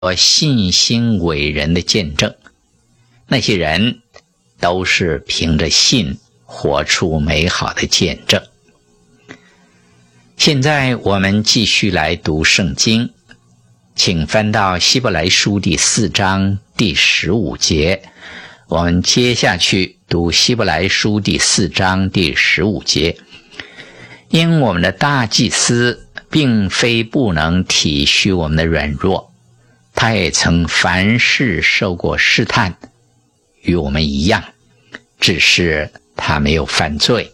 信心伟人的见证，那些人都是凭着信活出美好的见证。现在我们继续来读圣经，请翻到希伯来书第4章第15节。我们接下去读希伯来书第4章第15节。因我们的大祭司并非不能体恤我们的软弱，他也曾凡事受过试探，与我们一样，只是他没有犯罪。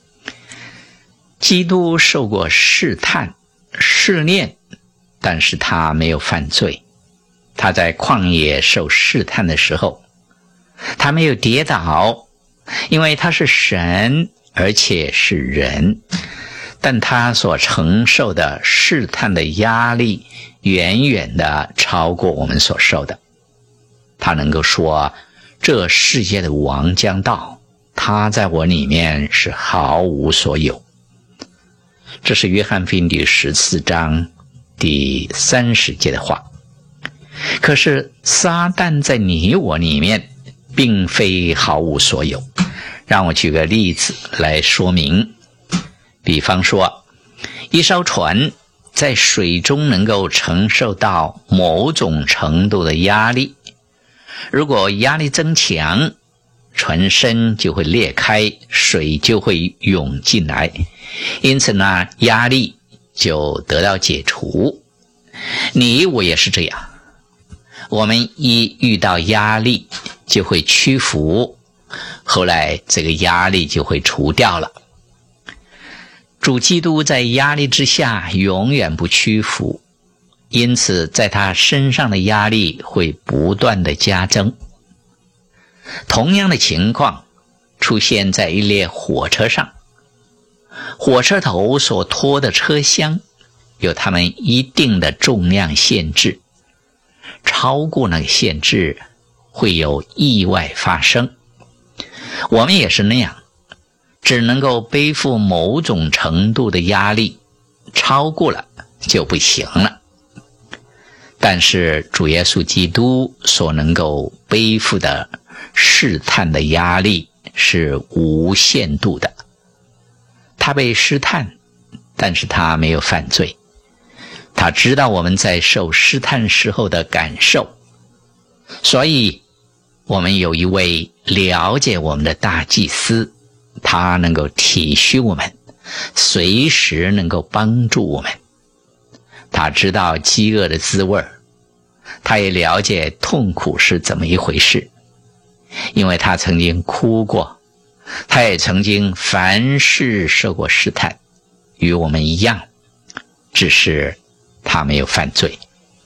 基督受过试探、试炼，但是他没有犯罪。他在旷野受试探的时候，他没有跌倒，因为他是神，而且是人。但他所承受的试探的压力远远的超过我们所受的。他能够说，这世界的王将到，他在我里面是毫无所有。这是约翰福音第14章第30节的话。可是撒旦在你我里面并非毫无所有。让我举个例子来说明。比方说，一艘船在水中能够承受到某种程度的压力，如果压力增强，船身就会裂开，水就会涌进来，因此呢，压力就得到解除。你我也是这样，我们一遇到压力就会屈服，后来这个压力就会除掉了。主基督在压力之下永远不屈服，因此在他身上的压力会不断的加增。同样的情况出现在一列火车上，火车头所拖的车厢有他们一定的重量限制，超过那个限制会有意外发生。我们也是那样，只能够背负某种程度的压力，超过了就不行了。但是主耶稣基督所能够背负的试探的压力是无限度的。他被试探，但是他没有犯罪。他知道我们在受试探时候的感受，所以我们有一位了解我们的大祭司，他能够体恤我们，随时能够帮助我们。他知道饥饿的滋味，他也了解痛苦是怎么一回事，因为他曾经哭过，他也曾经凡事受过试探，与我们一样，只是他没有犯罪。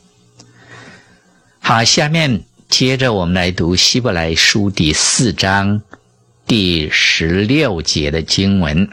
好，下面接着我们来读希伯来书第4章第16节的经文。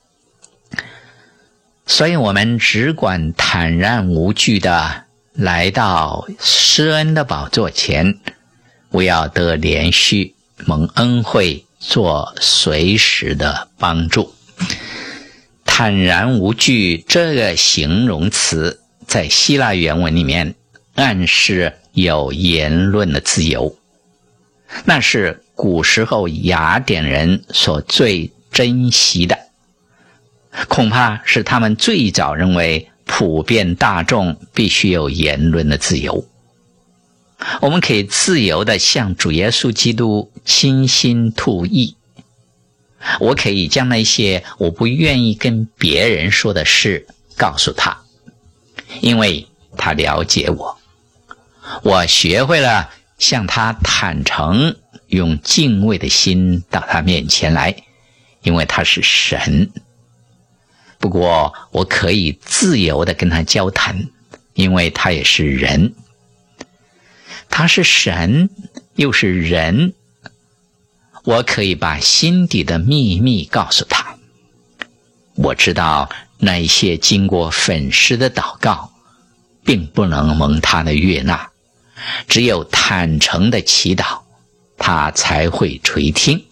所以我们只管坦然无惧的来到施恩的宝座前，为要得连续蒙恩惠，做随时的帮助。坦然无惧这个形容词在希腊原文里面暗示有言论的自由，那是古时候雅典人所最珍惜的，恐怕是他们最早认为普遍大众必须有言论的自由。我们可以自由地向主耶稣基督倾心吐意，我可以将那些我不愿意跟别人说的事告诉他，因为他了解我。我学会了向他坦诚，用敬畏的心到他面前来，因为他是神。不过我可以自由地跟他交谈，因为他也是人。他是神，又是人，我可以把心底的秘密告诉他。我知道那一些经过粉饰的祷告并不能蒙他的悦纳，只有坦诚的祈祷，他才会垂听。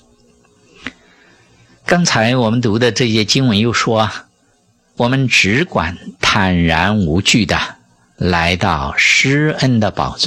刚才我们读的这些经文又说，我们只管坦然无惧的来到施恩的宝座。